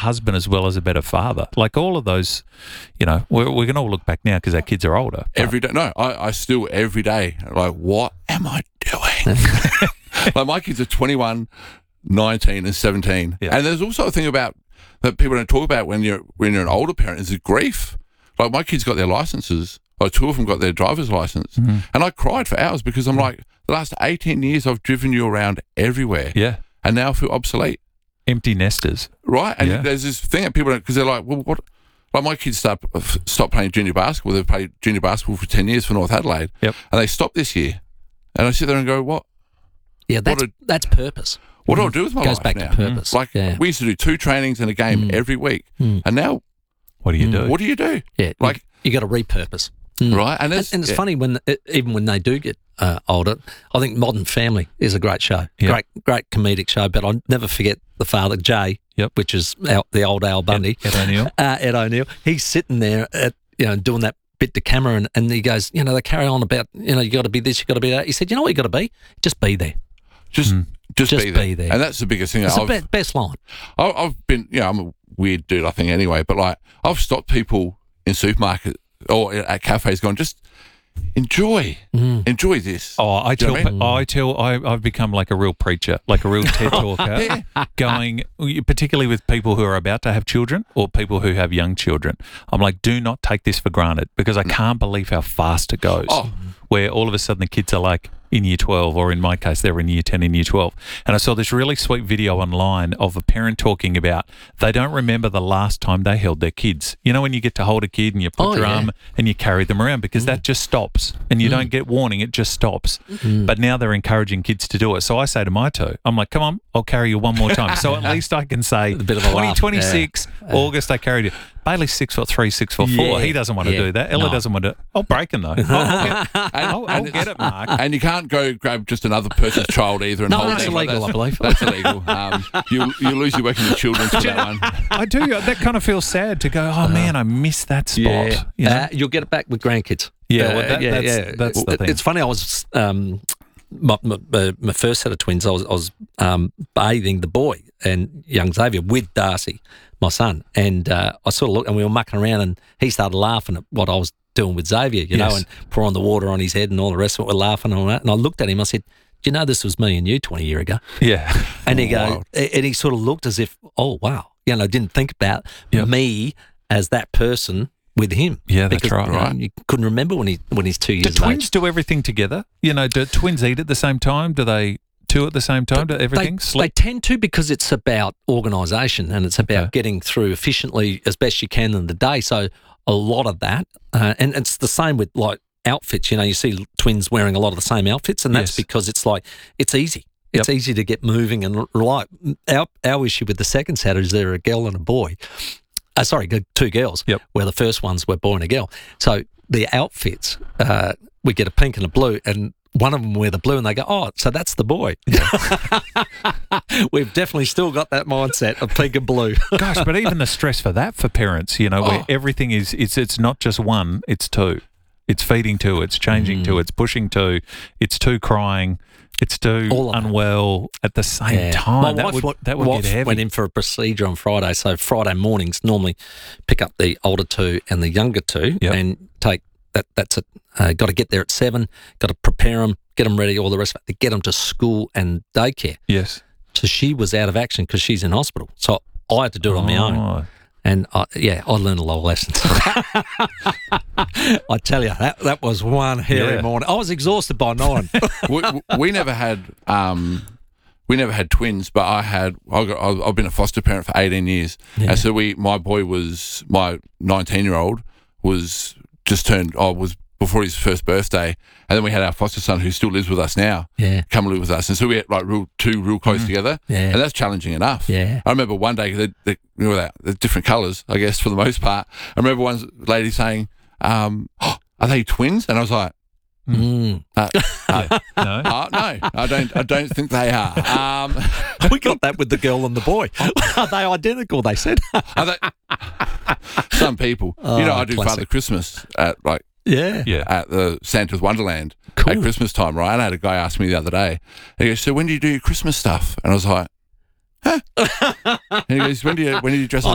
husband as well as a better father. Like all of those, you know, we can all look back now because our kids are older. Every day. No, I still every day, like, what am I doing? Like my kids are 21, 19 and 17. Yeah. And there's also a thing about that people don't talk about when you're an older parent is the grief. Like my kids got their licenses. Like 2 of them got their driver's license. Mm-hmm. And I cried for hours because I'm like, the last 18 years I've driven you around everywhere. Yeah. And now I feel obsolete. Empty nesters. Right? And Yeah. there's this thing that people don't, because they're like, well, what? Like my kids stopped playing junior basketball. They've played junior basketball for 10 years for North Adelaide. Yep. And they stopped this year. And I sit there and go, what? Yeah, that's purpose. What do I do with my Goes life back now? to purpose. Like we used to do 2 trainings and a game every week. And now, What do you do? what do you do? Yeah, Like, you got to repurpose. right? And And it's funny even when they do get older. I think Modern Family is a great show, Yeah. great comedic show. But I'll never forget the father Jay, which is the old Al Bundy, Ed O'Neill. Ed O'Neill. He's sitting there doing that bit to camera, and he goes, they carry on about you got to be this, you got to be that. He said, you know what you got to be? Just be there. just Just be be there. there. And that's the biggest thing. It's the best line. I've been, I'm a weird dude, I think, anyway, but like I've stopped people in supermarkets or at cafes going, just enjoy this. Oh, Do you know what I mean? I've become like a real preacher, like a real TED talker, going, particularly with people who are about to have children or people who have young children. I'm like, do not take this for granted because I can't believe how fast it goes. Where all of a sudden the kids are like in year 12, or in my case, they're in year 10 and year 12. And I saw this really sweet video online of a parent talking about they don't remember the last time they held their kids. You know, when you get to hold a kid and you put your arm and you carry them around because that just stops and you don't get warning, it just stops. But now they're encouraging kids to do it. So I say to my 2, I'm like, come on, I'll carry you one more time. So at least I can say, a bit of a laugh. 2026, August, I carried you. Bailey's 6'3", 6'4". Yeah. He doesn't want to do that. Ella doesn't want to. I'll break him though. I'll get it, Mark. And you can't go grab just another person's child either. And No, hold that's them. illegal, I believe. That's illegal. You lose your working with children for that one. I do. That kind of feels sad to go, oh, man, I missed that spot. Yeah. You know? You'll get it back with grandkids. Yeah, well, that's the thing. It's funny. I was my first set of twins. I was bathing the boy and young Xavier with Darcy, my son, and I sort of looked, and we were mucking around, and he started laughing at what I was doing with Xavier, you know, and pouring the water on his head and all the rest of it. We're laughing and all that, and I looked at him. I said, "Do you know this was me and you 20 years ago?" Yeah, and he sort of looked as if, "Oh wow," didn't think about me as that person with him. Yeah, that's because, right. You couldn't remember when he's 2 years Do of twins age. do everything together? You know, do twins eat at the same time? Do they 2 at the same time? Do everything? They tend to, because it's about organisation and it's about getting through efficiently as best you can in the day. So a lot of that, and it's the same with like outfits. You know, you see twins wearing a lot of the same outfits, and that's because it's like it's easy. It's easy to get moving, and like our issue with the second set is there a girl and a boy. Sorry, 2 girls. Yep. Where the first ones were boy and a girl. So the outfits, we get a pink and a blue, and one of them wear the blue, and they go, "Oh, so that's the boy." Yeah. We've definitely still got that mindset of pink and blue. Gosh, but even the stress for that for parents, you know, where everything it's not just 1, it's 2. It's feeding 2, it's changing 2, it's pushing 2, it's 2 crying, it's 2 unwell at the same time. My wife that would get heavy. went in for a procedure on Friday, so Friday mornings normally pick up the older 2 and the younger 2 and take that. That's it. Got to get there at 7. Got to prepare them, get them ready, all the rest of it, to get them to school and daycare. Yes. So she was out of action because she's in hospital. So I had to do it on my own. And I learned a lot of lessons. I tell you, that was one hairy morning. I was exhausted by 9. we never had twins, but I've been a foster parent for 18 years, and so my 19-year-old was just turned. Was before his first birthday, and then we had our foster son who still lives with us now. Come live with us, and so we had like two real close together. And that's challenging enough. I remember one day they're different colours, I guess, for the most part. I remember one lady saying, "Are they twins?" And I was like, No, no, I don't think they are. We got that with the girl and the boy. Are they identical? They said. Some people, I do classic. Father Christmas at at the Santa's Wonderland at Christmas time, right? And I had a guy ask me the other day, and he goes, "So when do you do your Christmas stuff?" And I was like, "Huh?" And he goes, "When do you dress up